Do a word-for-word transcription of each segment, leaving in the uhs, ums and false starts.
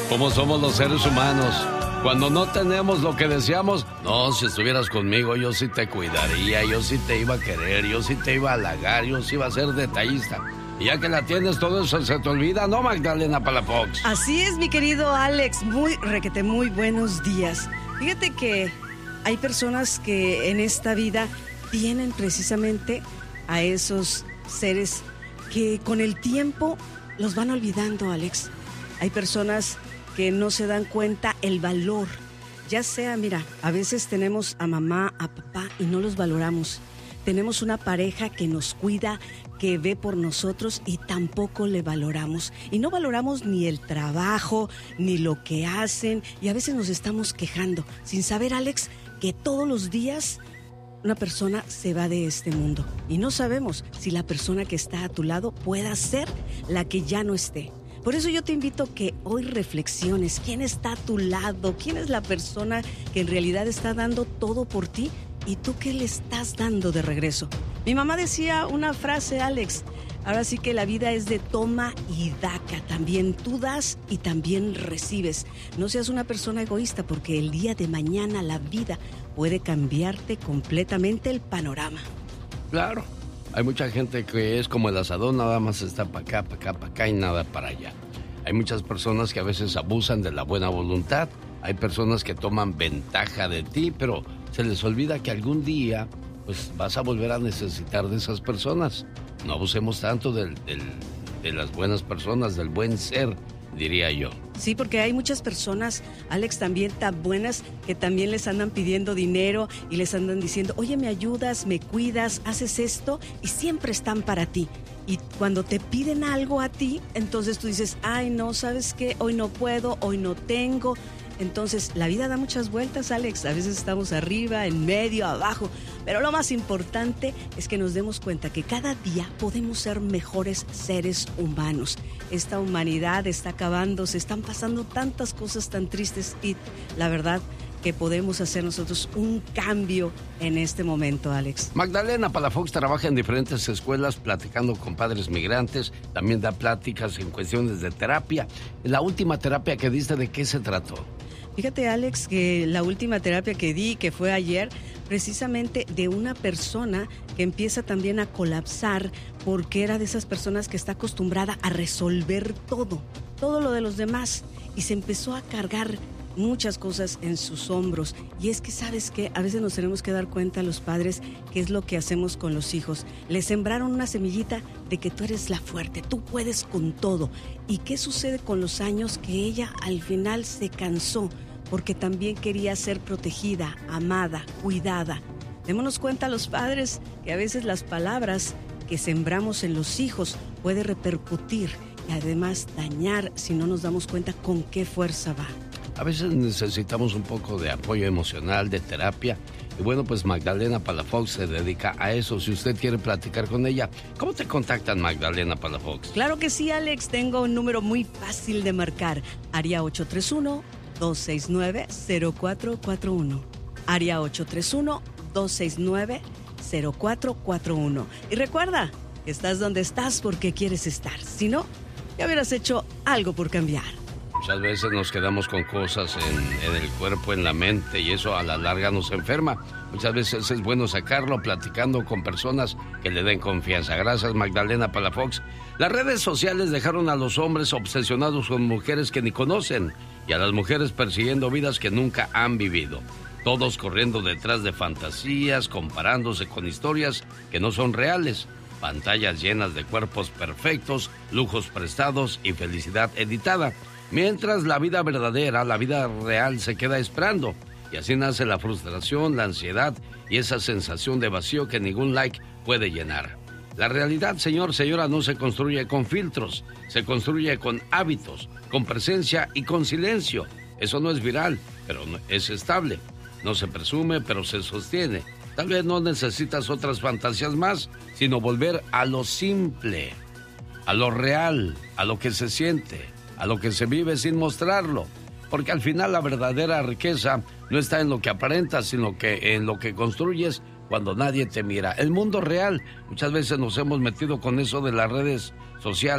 Como somos los seres humanos. Cuando no tenemos lo que deseamos, no, si estuvieras conmigo, yo sí te cuidaría, yo sí te iba a querer, yo sí te iba a halagar, yo sí iba a ser detallista. Y ya que la tienes, todo eso se te olvida, ¿no, Magdalena Palafox? Así es, mi querido Alex. Muy, requete, muy buenos días. Fíjate que hay personas que en esta vida tienen precisamente a esos seres que con el tiempo los van olvidando, Alex. Hay personas que no se dan cuenta el valor. Ya sea, mira, a veces tenemos a mamá, a papá y no los valoramos. Tenemos una pareja que nos cuida, que ve por nosotros y tampoco le valoramos. Y no valoramos ni el trabajo, ni lo que hacen. Y a veces nos estamos quejando, sin saber, Alex, que todos los días una persona se va de este mundo. Y no sabemos si la persona que está a tu lado pueda ser la que ya no esté. Por eso yo te invito a que hoy reflexiones. ¿Quién está a tu lado? ¿Quién es la persona que en realidad está dando todo por ti? ¿Y tú qué le estás dando de regreso? Mi mamá decía una frase, Alex. Ahora sí que la vida es de toma y daca. También tú das y también recibes. No seas una persona egoísta porque el día de mañana la vida puede cambiarte completamente el panorama. Claro. Hay mucha gente que es como el asadón, nada más está para acá, para acá, para acá y nada para allá. Hay muchas personas que a veces abusan de la buena voluntad. Hay personas que toman ventaja de ti, pero se les olvida que algún día pues vas a volver a necesitar de esas personas. No abusemos tanto del, del, de las buenas personas, del buen ser, diría yo. Sí, porque hay muchas personas, Alex, también tan buenas que también les andan pidiendo dinero y les andan diciendo, oye, me ayudas, me cuidas, haces esto y siempre están para ti. Y cuando te piden algo a ti, entonces tú dices, ay, no, ¿sabes qué? Hoy no puedo, hoy no tengo. Entonces, la vida da muchas vueltas, Alex. A veces estamos arriba, en medio, abajo. Pero lo más importante es que nos demos cuenta que cada día podemos ser mejores seres humanos. Esta humanidad está acabando, se están pasando tantas cosas tan tristes y la verdad que podemos hacer nosotros un cambio en este momento, Alex. Magdalena Palafox trabaja en diferentes escuelas platicando con padres migrantes. También da pláticas en cuestiones de terapia. La última terapia que diste, ¿de qué se trató? Fíjate, Alex, que la última terapia que di, que fue ayer, precisamente de una persona que empieza también a colapsar porque era de esas personas que está acostumbrada a resolver todo, todo lo de los demás, y se empezó a cargar muchas cosas en sus hombros. Y es que, ¿sabes qué? A veces nos tenemos que dar cuenta los padres qué es lo que hacemos con los hijos. Les sembraron una semillita de que tú eres la fuerte, tú puedes con todo. ¿Y qué sucede con los años? Que ella al final se cansó porque también quería ser protegida, amada, cuidada. Démonos cuenta los padres que a veces las palabras que sembramos en los hijos puede repercutir y además dañar si no nos damos cuenta con qué fuerza va. A veces necesitamos un poco de apoyo emocional, de terapia. Y bueno, pues Magdalena Palafox se dedica a eso. Si usted quiere platicar con ella, ¿cómo te contactan, Magdalena Palafox? Claro que sí, Alex. Tengo un número muy fácil de marcar. Área ocho tres uno, dos seis nueve, cero cuatro cuatro uno. Área ocho tres uno, dos seis nueve, cero cuatro cuatro uno. Y recuerda que estás donde estás porque quieres estar. Si no, ya hubieras hecho algo por cambiar. Muchas veces nos quedamos con cosas en, en el cuerpo, en la mente, y eso a la larga nos enferma. Muchas veces es bueno sacarlo platicando con personas que le den confianza. Gracias, Magdalena Palafox. Las redes sociales dejaron a los hombres obsesionados con mujeres que ni conocen y a las mujeres persiguiendo vidas que nunca han vivido. Todos corriendo detrás de fantasías, comparándose con historias que no son reales. Pantallas llenas de cuerpos perfectos, lujos prestados y felicidad editada. Mientras la vida verdadera, la vida real se queda esperando. Y así nace la frustración, la ansiedad y esa sensación de vacío que ningún like puede llenar. La realidad, señor, señora, no se construye con filtros. Se construye con hábitos, con presencia y con silencio. Eso no es viral, pero es estable. No se presume, pero se sostiene. Tal vez no necesitas otras fantasías más, sino volver a lo simple, a lo real, a lo que se siente, a lo que se vive sin mostrarlo, porque al final la verdadera riqueza no está en lo que aparentas, sino que en lo que construyes cuando nadie te mira. El mundo real, muchas veces nos hemos metido con eso de las redes sociales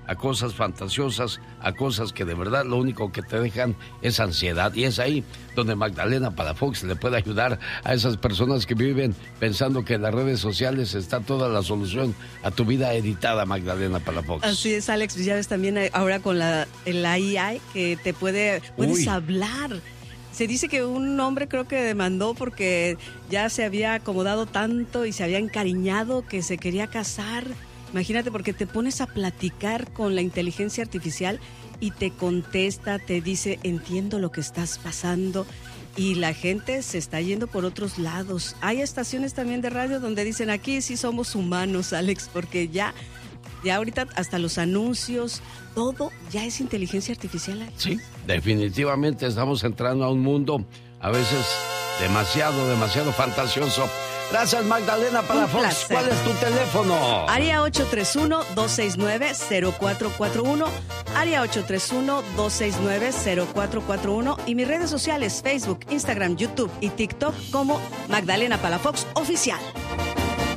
a cosas fantasiosas, a cosas que de verdad lo único que te dejan es ansiedad. Y es ahí donde Magdalena Palafox le puede ayudar a esas personas que viven pensando que en las redes sociales está toda la solución a tu vida editada, Magdalena Palafox. Así es, Alex. Ya ves también ahora con la, la I A que te puede, puedes Uy. hablar. Se dice que un hombre creo que demandó porque ya se había acomodado tanto y se había encariñado que se quería casar. Imagínate, porque te pones a platicar con la inteligencia artificial y te contesta, te dice, entiendo lo que estás pasando, y la gente se está yendo por otros lados. Hay estaciones también de radio donde dicen, aquí sí somos humanos, Alex, porque ya, ya ahorita hasta los anuncios, todo ya es inteligencia artificial, Alex. Sí, definitivamente estamos entrando a un mundo a veces demasiado, demasiado fantasioso. Gracias, Magdalena Palafox. ¿Cuál es tu teléfono? Área ocho tres uno, dos seis nueve, cero cuatro cuatro uno, área ocho tres uno, dos seis nueve, cero cuatro cuatro uno y mis redes sociales, Facebook, Instagram, YouTube y TikTok como Magdalena Palafox Oficial.